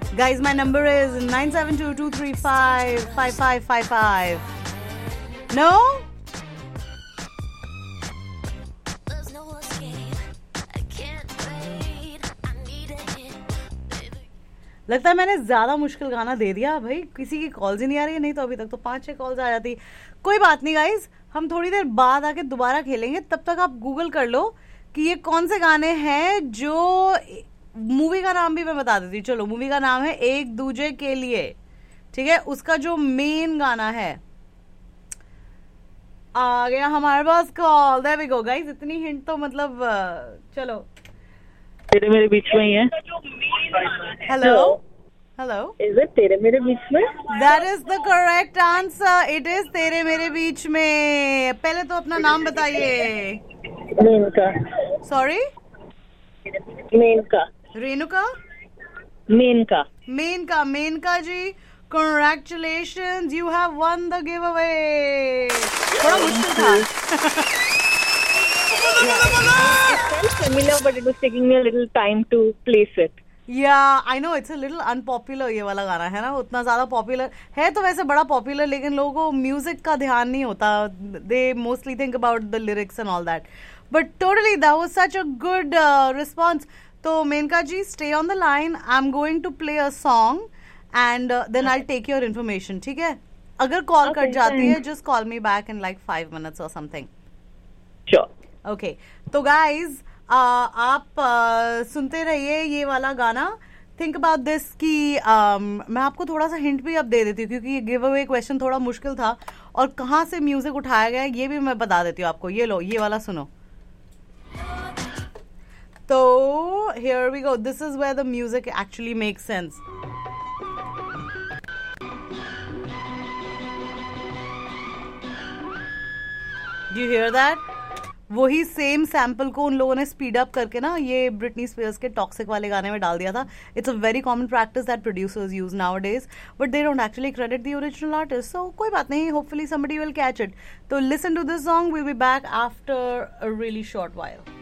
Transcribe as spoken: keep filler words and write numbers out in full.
Guys, my number is nine seven two, two three five, five five five five. No? लगता है मैंने ज्यादा मुश्किल गाना दे दिया भाई, किसी की कॉल्स ही नहीं आ रही है, नहीं तो अभी तक तो पांच छह कॉल्स आ जाती। कोई बात नहीं गाइज, हम थोड़ी देर बाद आके दोबारा खेलेंगे, तब तक आप गूगल कर लो कि ये कौन से गाने हैं। जो मूवी का नाम भी मैं बता देती हूँ, चलो मूवी का नाम है एक दूजे के लिए, ठीक है। उसका जो मेन गाना है, आ गया हमारे पास call, there we go guys. इतनी हिंट तो मतलब चलो, तेरे मेरे बीच में ही है। हेलो हेलो, इज इट तेरे मेरे बीच में? That is the correct answer, it is तेरे मेरे बीच में। पहले तो अपना नाम बताइए। Maneka. Sorry? Maneka. Renuka? Maneka. Maneka, Maneka ji congratulations, you have won the giveaway. थोड़ा मुश्किल था। Familiar, but it was taking me a little time to place it. Yeah, I know it's a little unpopular ये वाला गाना है ना, उतना ज्यादा पॉपुलर है तो वैसे बड़ा पॉपुलर, लेकिन लोगों को म्यूजिक का ध्यान नहीं होता, they mostly think about the lyrics and all that. But totally, that was such a good uh, response. तो मेनका जी, stay on the line. I'm going to play a song and uh, then I'll take your information, ठीक है? अगर call Okay, cut जाती है, thanks. just call me back in like five minutes or something. Sure. Okay तो guys आप uh, सुनते रहिए ये वाला गाना। थिंक अबाउट दिस कि um, मैं आपको थोड़ा सा हिंट भी अब दे देती हूँ, क्योंकि ये गिव अवे क्वेश्चन थोड़ा मुश्किल था और कहाँ से म्यूजिक उठाया गया ये भी मैं बता देती हूँ आपको। ये लो, ये वाला सुनो। तो here we go, this is where the music actually makes sense. Do you here that? वही सेम सैंपल को उन लोगों ने स्पीड अप करके ना ये ब्रिटनी स्पीयर्स के टॉक्सिक वाले गाने में डाल दिया था। It's a very common practice that producers use now days, but they don't actually credit the original artist. सो कोई बात नहीं, hopefully somebody will catch it. तो listen to this song, we will be back after a really short while.